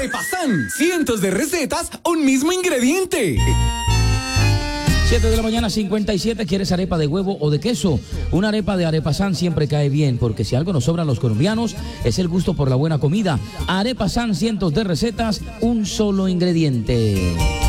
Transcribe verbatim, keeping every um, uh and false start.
Arepasan, cientos de recetas, un mismo ingrediente. siete de la mañana, cincuenta y siete. ¿Quieres arepa de huevo o de queso? Una arepa de Arepasan siempre cae bien, porque si algo nos sobra a los colombianos es el gusto por la buena comida. Arepasan, cientos de recetas, un solo ingrediente.